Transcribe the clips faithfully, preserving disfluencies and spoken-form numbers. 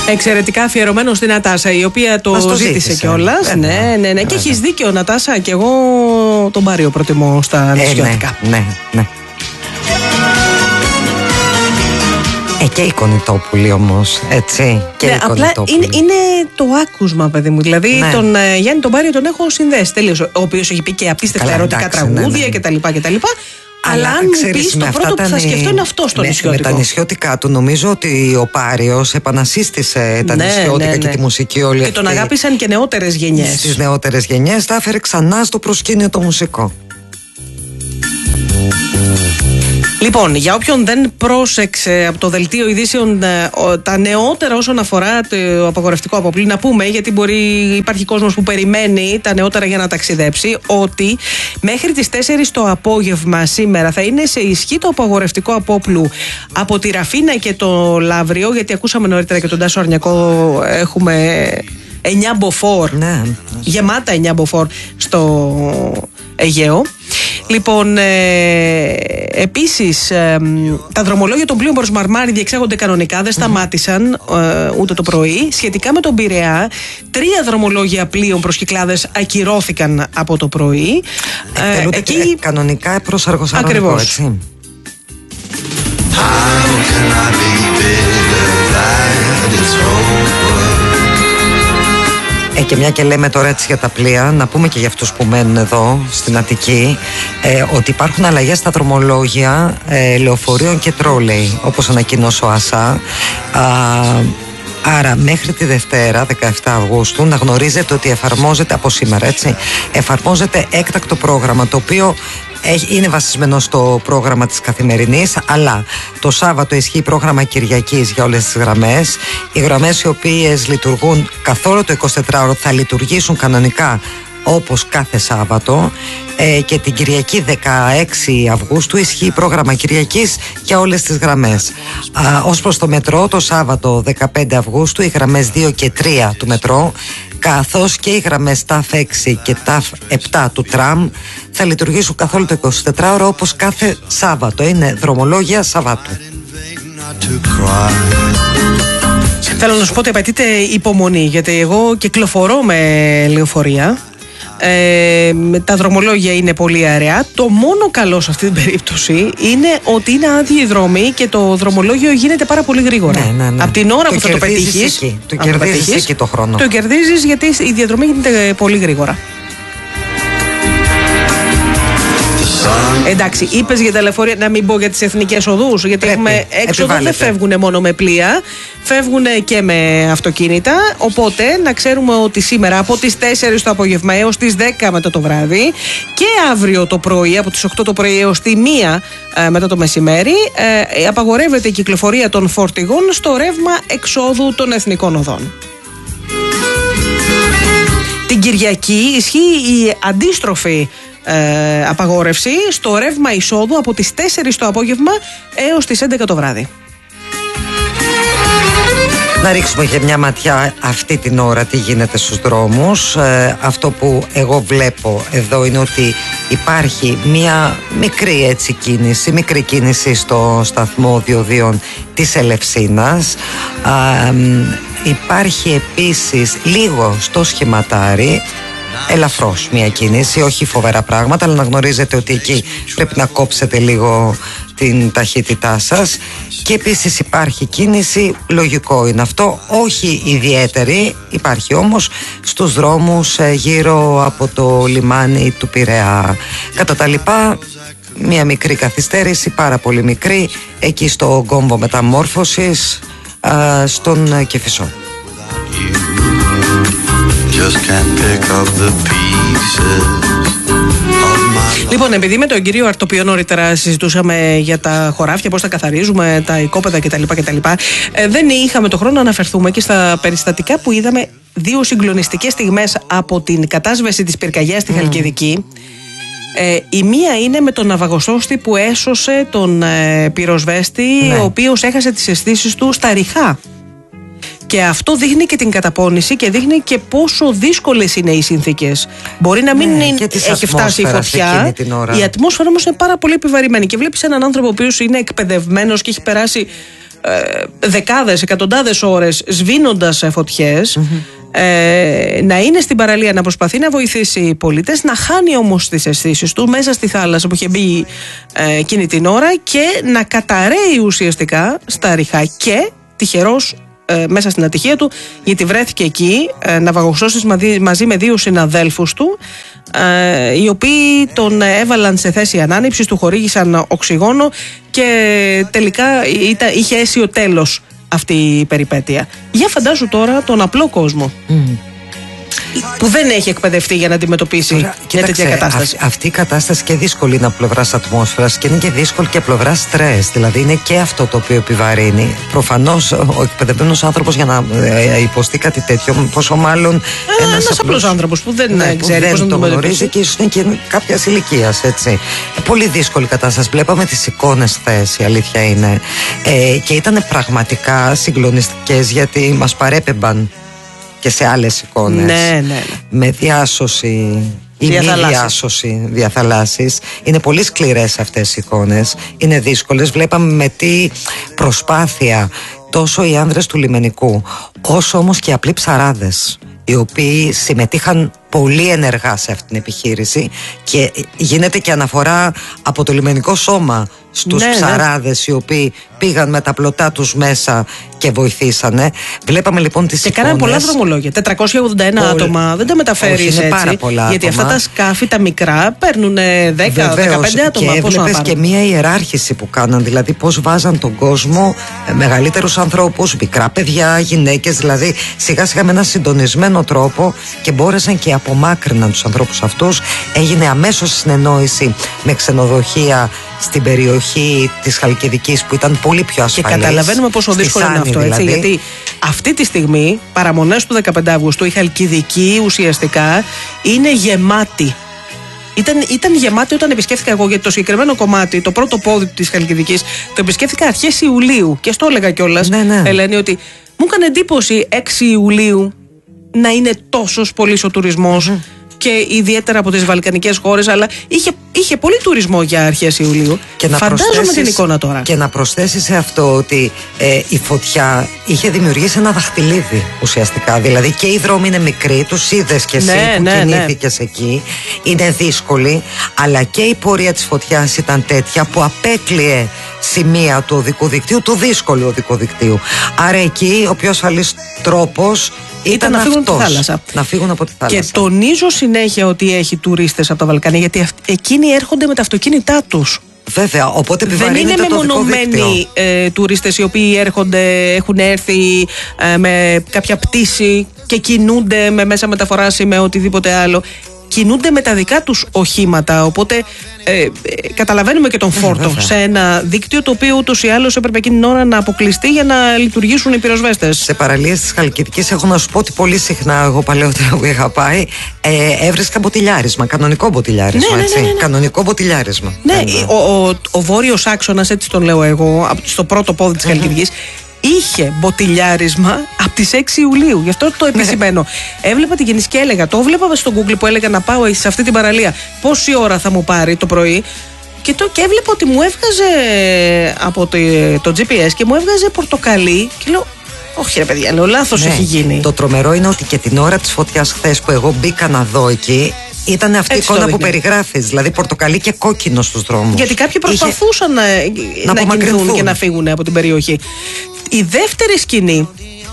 Εξαιρετικά αφιερωμένο στην Νατάσα, η οποία το, το ζήτησε κιόλας. Ναι, ναι, ναι. Και έχεις δίκιο, Νατάσα, και εγώ τον Πάριο προτιμώ στα νησιώτικα. Ε, ναι, ναι, ναι. Ε, και η Κονιτόπουλη όμως, έτσι. Και ναι, η απλά είναι, είναι το άκουσμα, παιδί μου. Δηλαδή, ναι. τον ε, Γιάννη τον Πάριο τον έχω συνδέσει τελείως. Ο οποίος έχει πει και απίστευτα ερωτικά τραγούδια ναι, ναι. κτλ. Αλλά αν μου πεις, το πρώτο που θα σκεφτώ είναι αυτό στο με, νησιώτικο. Με τα νησιώτικά του νομίζω ότι ο Πάριος επανασύστησε τα ναι, νησιώτικα ναι, ναι. και τη μουσική όλη και αυτή. Και τον αγάπησαν και νεότερες γενιές. Στις νεότερες γενιές τα έφερε ξανά στο προσκήνιο το μουσικό. Λοιπόν, για όποιον δεν πρόσεξε από το δελτίο ειδήσεων τα νεότερα όσον αφορά το απαγορευτικό αποπλή, να πούμε, γιατί μπορεί υπάρχει κόσμος που περιμένει τα νεότερα για να ταξιδέψει, ότι μέχρι τις τέσσερις το απόγευμα σήμερα θα είναι σε ισχύ το απαγορευτικό απόπλου από τη Ραφίνα και το Λαύριο, γιατί ακούσαμε νωρίτερα και τον Τάσο Αρνιακό, έχουμε εννιά μποφόρ, ναι. γεμάτα εννιά μποφόρ στο Αιγαίο. Λοιπόν, ε, επίσης ε, τα δρομολόγια των πλοίων προς Μαρμάρι διεξάγονται κανονικά, δεν σταμάτησαν ε, ούτε το πρωί. Σχετικά με τον Πειραιά, τρία δρομολόγια πλοίων προς Κυκλάδες ακυρώθηκαν από το πρωί. Εκτελούνται ε, εκεί... κανονικά προς Αργοσαρονικό, ακριβώς. Έτσι. Ε, και μια και λέμε τώρα έτσι για τα πλοία, να πούμε και για αυτούς που μένουν εδώ στην Αττική, ε, ότι υπάρχουν αλλαγές στα δρομολόγια ε, λεωφορείων και τρόλεϊ, όπως ανακοίνωσε ο ΑΣΑ. Α, άρα μέχρι τη Δευτέρα, δεκαεφτά Αυγούστου, να γνωρίζετε ότι εφαρμόζεται από σήμερα, έτσι, εφαρμόζεται έκτακτο πρόγραμμα, το οποίο είναι βασισμένο στο πρόγραμμα της καθημερινής, αλλά το Σάββατο ισχύει πρόγραμμα Κυριακής για όλες τις γραμμές. Οι γραμμές οι οποίες λειτουργούν καθόλου το εικοσιτετράωρο θα λειτουργήσουν κανονικά όπως κάθε Σάββατο, ε, και την Κυριακή δεκαέξι Αυγούστου ισχύει πρόγραμμα Κυριακής για όλες τις γραμμές. Α, ως προς το μετρό, το Σάββατο δεκαπέντε Αυγούστου οι γραμμές δύο και τρία του μετρό, καθώς και οι γραμμές ΤΑΦ έξι και ΤΑΦ επτά του τραμ θα λειτουργήσουν καθόλου το εικοσιτετράωρο όπως κάθε Σάββατο. Είναι δρομολόγια Σαββάτου. Θέλω να σου πω ότι απαιτείται υπομονή, γιατί εγώ κυκλοφορώ με λεωφορεία. Ε, τα δρομολόγια είναι πολύ αεραία. Το μόνο καλό σε αυτή την περίπτωση είναι ότι είναι άδειοι δρόμοι και το δρομολόγιο γίνεται πάρα πολύ γρήγορα. Ναι, ναι, ναι. Από την ώρα το που θα το πετύχεις, το κερδίζεις εκεί το χρόνο. Το κερδίζεις γιατί η διαδρομή γίνεται πολύ γρήγορα. Εντάξει, είπες για τα λεωφορεία, να μην πω για τις εθνικές οδούς, γιατί πρέπει, έχουμε έξοδο, δεν φεύγουν μόνο με πλοία, φεύγουν και με αυτοκίνητα. Οπότε να ξέρουμε ότι σήμερα από τις τέσσερις το απόγευμα έως τις δέκα μετά το βράδυ και αύριο το πρωί από τις οκτώ το πρωί έως τη μία ε, μετά το μεσημέρι ε, απαγορεύεται η κυκλοφορία των φορτηγών στο ρεύμα εξόδου των εθνικών οδών. Την Κυριακή ισχύει η αντίστροφη Ε, απαγόρευση στο ρεύμα εισόδου από τις τέσσερις το απόγευμα έως τις έντεκα το βράδυ. Να ρίξουμε και μια ματιά αυτή την ώρα τι γίνεται στους δρόμους. Ε, αυτό που εγώ βλέπω εδώ είναι ότι υπάρχει μια μικρή έτσι κίνηση, μικρή κίνηση στο σταθμό διοδίων της Ελευσίνας. Ε, υπάρχει επίσης λίγο στο Σχηματάρι, ελαφρώς μια κίνηση, όχι φοβερά πράγματα, αλλά να γνωρίζετε ότι εκεί πρέπει να κόψετε λίγο την ταχύτητά σας. Και επίσης υπάρχει κίνηση, λογικό είναι αυτό, όχι ιδιαίτερη, υπάρχει όμως στους δρόμους γύρω από το λιμάνι του Πειραιά. Κατά τα λοιπά, μια μικρή καθυστέρηση, πάρα πολύ μικρή, εκεί στο κόμβο μεταμόρφωσης α, στον Κηφισό. Λοιπόν, επειδή με τον κύριο Αρτοπιό νωρίτερα συζητούσαμε για τα χωράφια, πώς τα καθαρίζουμε, τα οικόπεδα κτλ. κτλ. Ε, δεν είχαμε το χρόνο να αναφερθούμε και στα περιστατικά που είδαμε, δύο συγκλονιστικές στιγμές από την κατάσβεση της πυρκαγιάς στη mm. Χαλκιδική. Ε, η μία είναι με τον ναυαγοσώστη που έσωσε τον ε, πυροσβέστη, ναι. ο οποίος έχασε τις αισθήσεις του στα ριχά. Και αυτό δείχνει και την καταπώνηση και δείχνει και πόσο δύσκολες είναι οι συνθήκες. Μπορεί να μην ναι, είναι, έχει φτάσει η φωτιά, η ατμόσφαιρα όμως είναι πάρα πολύ επιβαρημένη. Και βλέπεις έναν άνθρωπο ο οποίος είναι εκπαιδευμένος και έχει περάσει ε, δεκάδες, εκατοντάδες ώρες σβήνοντας φωτιές, mm-hmm. ε, να είναι στην παραλία, να προσπαθεί να βοηθήσει πολίτες, να χάνει όμως τις αισθήσεις του μέσα στη θάλασσα που είχε μπει ε, εκείνη την ώρα και να καταραίει ουσιαστικά στα ριχά και τυχερός ε, μέσα στην ατυχία του, γιατί βρέθηκε εκεί ε, ναυαγοσώσεις μαζί, μαζί με δύο συναδέλφους του, ε, οι οποίοι τον έβαλαν σε θέση ανάνυψης, του χορήγησαν οξυγόνο και τελικά ήταν, είχε αίσιο τέλος αυτή η περιπέτεια. Για φαντάσου τώρα τον απλό κόσμο mm. που δεν έχει εκπαιδευτεί για να αντιμετωπίσει τώρα, μια τέτοια κατάσταση. Α, αυτή η κατάσταση και δύσκολη είναι από πλευράς ατμόσφαιρας και είναι και δύσκολη και από πλευράς στρες. Δηλαδή είναι και αυτό το οποίο επιβαρύνει. Προφανώς ο εκπαιδευμένος άνθρωπος για να ε, υποστεί κάτι τέτοιο, πόσο μάλλον ε, ένας, ένας απλός άνθρωπος που δεν ναι, ξέρει που πώς δεν να το γνωρίζει και ίσως είναι και κάποιας ηλικίας, έτσι. Ε, πολύ δύσκολη κατάσταση. Βλέπαμε τις εικόνες χθες, η αλήθεια είναι. Ε, και ήταν πραγματικά συγκλονιστικές γιατί μας παρέπεμπαν και σε άλλες εικόνες, ναι, ναι, ναι. με διάσωση ή μη διάσωση διαθαλάσσης. Είναι πολύ σκληρές αυτές οι εικόνες, είναι δύσκολες. Βλέπαμε με τι προσπάθεια τόσο οι άνδρες του λιμενικού όσο όμως και οι απλοί ψαράδες, οι οποίοι συμμετείχαν πολύ ενεργά σε αυτή την επιχείρηση και γίνεται και αναφορά από το λιμενικό σώμα στους ναι, ψαράδες ναι. οι οποίοι πήγαν με τα πλωτά τους μέσα και βοηθήσανε. Βλέπαμε λοιπόν τις και εικόνες. κάνανε πολλά δρομολόγια. τετρακόσια ογδόντα ένα Πολύ... άτομα. Δεν τα μεταφέρεις έτσι. Πάρα πολλά γιατί άτομα. Αυτά τα σκάφη, τα μικρά, παίρνουν δέκα με δεκαπέντε άτομα. Και έβλεπες και μία ιεράρχηση που κάναν. Δηλαδή πώς βάζαν τον κόσμο, μεγαλύτερους ανθρώπους, μικρά παιδιά, γυναίκες. Δηλαδή σιγά σιγά με ένα συντονισμένο τρόπο και μπόρεσαν και απομάκρυναν τους ανθρώπους αυτούς. Έγινε αμέσως συνεννόηση με ξενοδοχεία στην περιοχή της Χαλκιδικής που ήταν πολύ πιο ασφαλής. Και καταλαβαίνουμε πόσο δύσκολο είναι αυτό, δηλαδή. έτσι, γιατί αυτή τη στιγμή, παραμονές του δεκαπέντε Αυγούστου, η Χαλκιδική ουσιαστικά είναι γεμάτη. Ήταν, ήταν γεμάτη όταν επισκέφθηκα εγώ, γιατί το συγκεκριμένο κομμάτι, το πρώτο πόδι της Χαλκιδικής, το επισκέφθηκα αρχές Ιουλίου και στο έλεγα κιόλας, ναι, ναι. Ελένη, ότι μου έκανε εντύπωση έξι Ιουλίου να είναι τόσος πολύς ο τουρισμός. Mm-hmm. Και ιδιαίτερα από τις βαλκανικές χώρες, αλλά είχε, είχε πολύ τουρισμό για αρχές Ιουλίου. Και φαντάζομαι την εικόνα τώρα. Και να προσθέσεις σε αυτό ότι ε, η φωτιά είχε δημιουργήσει ένα δαχτυλίδι ουσιαστικά. Δηλαδή και οι δρόμοι είναι μικροί, τους είδες και εσύ ναι, που ναι, κινήθηκες ναι. εκεί. Είναι δύσκολη, αλλά και η πορεία της φωτιάς ήταν τέτοια που απέκλειε σημεία του οδικού δικτύου, του δύσκολου οδικού δικτύου. Άρα εκεί ο πιο ασφαλής τρόπος ήταν, ήταν να φύγουν από τη θάλασσα. Να φύγουν από τη θάλασσα. Και τονίζω συνέχεια ότι έχει τουρίστες από τα Βαλκάνια, γιατί αυ- εκείνοι έρχονται με τα αυτοκίνητά τους. Βέβαια, οπότε δεν είναι μεμονωμένοι ε, τουρίστες οι οποίοι έρχονται, έχουν έρθει ε, με κάποια πτήση και κινούνται με μέσα μεταφοράς ή με οτιδήποτε άλλο. Κινούνται με τα δικά τους οχήματα, οπότε ε, ε, καταλαβαίνουμε και τον φόρτο ε, σε ένα δίκτυο το οποίο ούτως ή άλλως έπρεπε εκείνη την ώρα να αποκλειστεί για να λειτουργήσουν οι πυροσβέστες. Σε παραλίες της Χαλκιδικής έχω να σου πω ότι πολύ συχνά εγώ παλαιότερα που είχα πάει ε, έβρισκα μποτιλιάρισμα, κανονικό μποτιλιάρισμα, ναι, έτσι, ναι, ναι, ναι. κανονικό μποτιλιάρισμα. Ναι, ο, ο, ο βόρειος άξονας, έτσι τον λέω εγώ, στο πρώτο πόδι της Χαλκιδικής, είχε μποτιλιάρισμα από τις έξι Ιουλίου. Γι' αυτό το επισημαίνω. Ναι. Έβλεπα την κίνηση και έλεγα, το βλέπα στο Google που έλεγα να πάω σε αυτή την παραλία. Πόση ώρα θα μου πάρει το πρωί. Και, το, και έβλεπα ότι μου έβγαζε από το, το τζι πι ες και μου έβγαζε πορτοκαλί. Και λέω, όχι ρε παιδιά, λέω, λάθος ναι. έχει γίνει. Το τρομερό είναι ότι και την ώρα της φωτιάς χθες που εγώ μπήκα να δω εκεί, ήταν αυτή η εικόνα που περιγράφεις, δηλαδή πορτοκαλί και κόκκινο στους δρόμους. Γιατί κάποιοι προσπαθούσαν Είχε... να, να κινηθούν και να φύγουν από την περιοχή. Η δεύτερη σκηνή,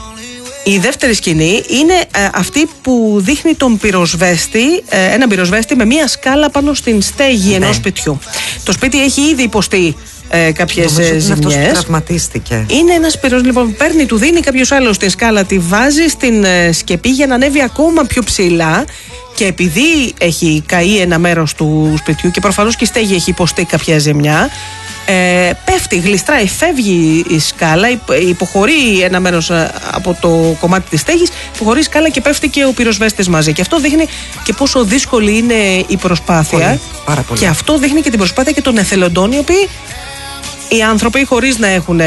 η δεύτερη σκηνή είναι ε, αυτή που δείχνει τον πυροσβέστη, ε, έναν πυροσβέστη με μία σκάλα πάνω στην στέγη ναι. ενός σπιτιού. Το σπίτι έχει ήδη υποστεί ε, κάποιες ζημιές. Είναι αυτός που τραυματίστηκε. Είναι ένας πυροσβέστης, λοιπόν, παίρνει, του δίνει κάποιος άλλος τη σκάλα, τη βάζει στην ε, σκεπή για να ανέβει ακόμα πιο ψηλά. Και επειδή έχει καεί ένα μέρος του σπιτιού και προφανώς και η στέγη έχει υποστεί κάποια ζημιά, ε, πέφτει, γλιστράει, φεύγει η σκάλα, υποχωρεί ένα μέρος από το κομμάτι της στέγης, υποχωρεί η σκάλα και πέφτει και ο πυροσβέστης μαζί. Και αυτό δείχνει και πόσο δύσκολη είναι η προσπάθεια. Πολύ, πάρα πολύ. Και αυτό δείχνει και την προσπάθεια και των εθελοντών, οι οποίοι οι άνθρωποι χωρίς να έχουν.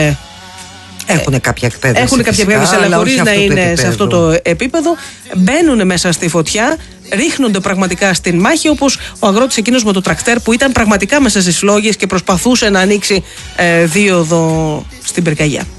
Έχουν κάποια εκπαίδευση. Έχουν κάποια εκπαίδευση, αλλά χωρίς να είναι επίπεδο. Σε αυτό το επίπεδο. Μπαίνουν μέσα στη φωτιά, ρίχνονται πραγματικά στην μάχη, όπως ο αγρότης εκείνος με το τρακτέρ που ήταν πραγματικά μέσα στις φλόγες και προσπαθούσε να ανοίξει ε, δίωδο στην πυρκαγιά.